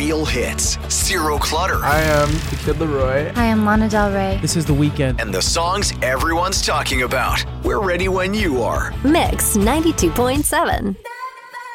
real hits, zero clutter. I am the Kid Laroi. Hi, I'm Lana Del Rey. This is The Weeknd. And the songs everyone's talking about. We're ready when you are. Mix 92.7.